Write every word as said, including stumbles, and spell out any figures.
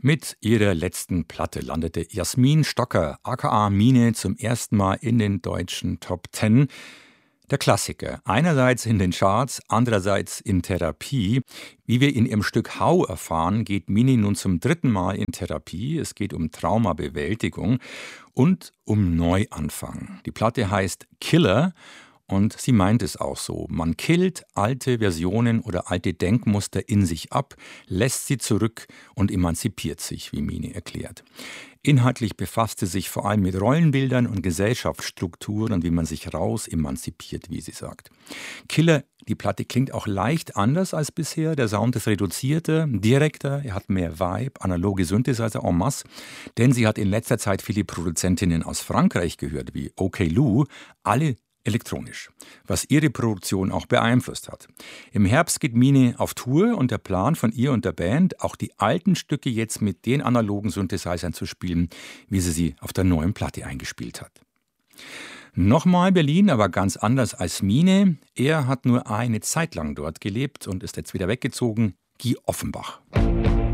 Mit ihrer letzten Platte landete Jasmin Stocker, aka Mine, zum ersten Mal in den deutschen Top Ten. Der Klassiker, einerseits in den Charts, andererseits in Therapie. Wie wir in ihrem Stück Hau erfahren, geht Mine nun zum dritten Mal in Therapie. Es geht um Traumabewältigung und um Neuanfang. Die Platte heißt Killer. Und sie meint es auch so. Man killt alte Versionen oder alte Denkmuster in sich ab, lässt sie zurück und emanzipiert sich, wie Mine erklärt. Inhaltlich befasst sie sich vor allem mit Rollenbildern und Gesellschaftsstrukturen und wie man sich raus emanzipiert, wie sie sagt. Killer, die Platte klingt auch leicht anders als bisher. Der Sound ist reduzierter, direkter, er hat mehr Vibe, analoge Synthesizer en masse. Denn sie hat in letzter Zeit viele Produzentinnen aus Frankreich gehört, wie OK Lou, alle elektronisch, was ihre Produktion auch beeinflusst hat. Im Herbst geht Mine auf Tour und der Plan von ihr und der Band, auch die alten Stücke jetzt mit den analogen Synthesizern zu spielen, wie sie sie auf der neuen Platte eingespielt hat. Nochmal Berlin, aber ganz anders als Mine. Er hat nur eine Zeit lang dort gelebt und ist jetzt wieder weggezogen. Guy Offenbach.